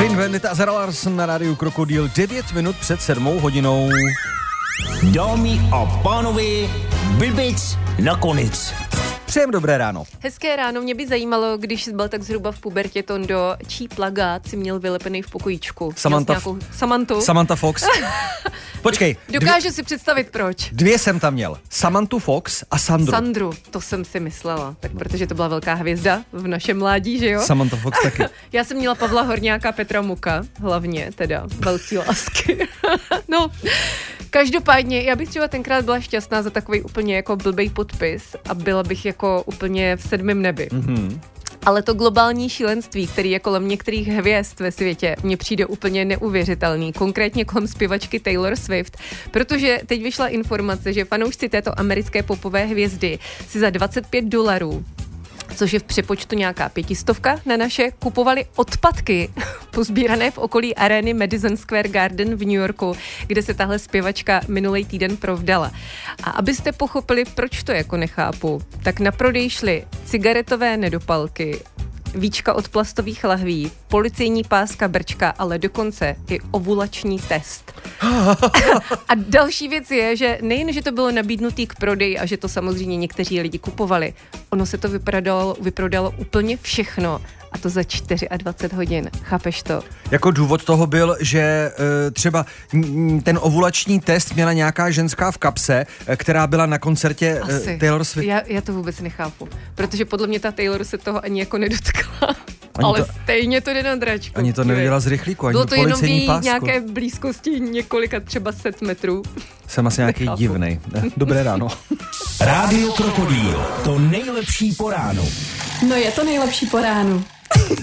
Queen Vendetta a Zara Larsson na rádiu Krokodýl 9 minut před 7 hodinou. Dámy a pánové, blbec nakonec. Přejem dobré ráno. Hezké ráno, mě by zajímalo, když jsi byl tak zhruba v pubertě, Tondo, čí plagát si měl vylepený v pokojíčku? Samantha Fox. Počkej. Dokážu si představit proč. Dvě jsem tam měl. Samanthu Fox a Sandru. Sandru, to jsem si myslela. Tak protože to byla velká hvězda v našem mládí, že jo? Samantha Fox taky. Já jsem měla Pavla Horňáka, Petra Muka, hlavně teda velcí lásky. No, každopádně, já bych třeba tenkrát byla šťastná za takový úplně jako blbej podpis a byla bych jako úplně v 7. nebi. Mm-hmm. Ale to globální šílenství, který je kolem některých hvězd ve světě, mně přijde úplně neuvěřitelný. Konkrétně kolem zpěvačky Taylor Swift, protože teď vyšla informace, že fanoušci této americké popové hvězdy si za $25, což je v přepočtu nějaká 500 na naše, kupovali odpadky pozbírané v okolí arény Madison Square Garden v New Yorku, kde se tahle zpěvačka minulý týden provdala. A abyste pochopili, proč to jako nechápu, tak na prodej šly cigaretové nedopalky, víčka od plastových lahví, policejní páska brčka, ale dokonce i ovulační test. A další věc je, že nejen, že to bylo nabídnutý k prodeji a že to samozřejmě někteří lidi kupovali, ono se to vyprodalo úplně všechno. A to za 24 hodin. Chápeš to? Jako důvod toho byl, že třeba ten ovulační test měla nějaká ženská v kapse, která byla na koncertě Taylor Swift. Já to vůbec nechápu. Protože podle mě ta Taylor se toho ani jako nedotkla. Ale stejně to jde na dračku. Ani to nevěděla z rychlíku, ani policejní pásku. Bylo to jenom v nějaké blízkosti několika třeba 100 metrů. Jsem asi nějaký divnej. Dobré ráno. Rádio Krokodýl, to nejlepší po ránu. No je to nejlepší po ránu.